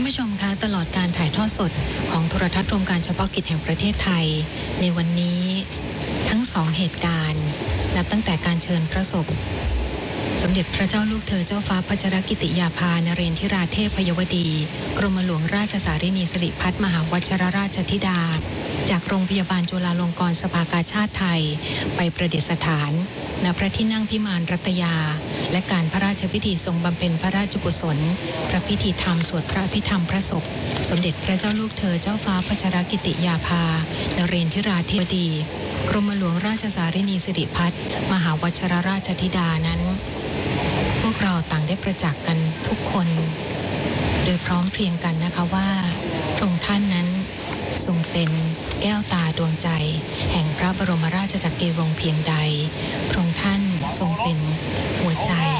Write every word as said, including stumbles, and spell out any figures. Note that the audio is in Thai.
านผู้ชมคะตลอดการถ่ายทอดสดของโทรทัศน์รวมการเฉพาะกิจแห่งประเทศไทยในวันนี้ทั้งสองเหตุการณ์นับตั้งแต่การเชิญพระศพสมเด็จพระเจ้าลูกเธอเจ้าฟ้าพัชรกิติยาภานเรนทิราเทพยวดีกรมหลวงราชสารินีสิริพัฒน์มหาวชิรราชธิดาจากโรงพยาบาลจุฬาลงกรณ์สภากาชาดไทยไปประดิษฐานณพระที่นั่งพิมานรัตยาและการพระราชพิธีทรงบำเพ็ญพระราชกุศลพระพิธีธรรมสวดพระพิธรรมพระศพสมเด็จพระเจ้าลูกเธอเจ้าฟ้าพัชรกิติยาภานเรนทิราเทพยวดีกรมหลวงราชสารินีสิริพัฒน์มหาวชิรราชธิดานั้นพวกเราต่างได้ประจักษ์กันทุกคนโดยพร้อมเพรียงกันนะคะว่าพระองค์ท่านนั้นทรงเป็นแก้วตาดวงใจแห่งพระบรมราชจักรีวงศ์เพียงใดพระองค์ท่านทรงเป็นหัวใจ